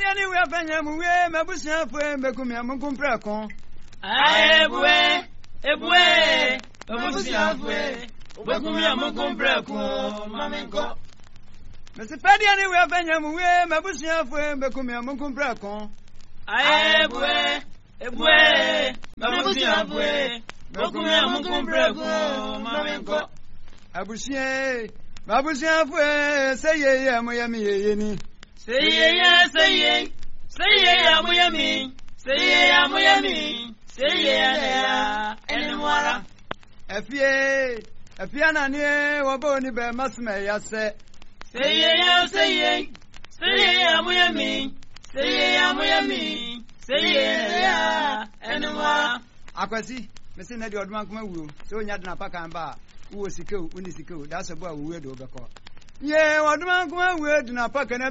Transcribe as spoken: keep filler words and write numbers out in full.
anywhere Benyamu, Mabusia, Becumia, Mucumpracon. I ebue, ebue, Mabusia, Becumia, Mucumpracon, Mamenco. Mister Paddy anywhere Benyamu, Mabusia, Becumia, Mucumpracon. I ebue, ebue, Mabusia, Becumia, Mucumpracon, Mamenco. Abusia, Mabusia, say ye, am Miami. Say ye, say ye, say ye, am Miami. Say ye, am Miami. Say ye, and water. A fie, a piano near Waboni Bear must may I say. Say ye, say ye, say ye, am Miami. Say ye, am Miami. Say ye, and water. Aquasi, Mister Neddy Odman, so Yadna Pacamba, who was sick, Unisiko, that's a boy who would overcall. Yea, Odman, word in a pocket.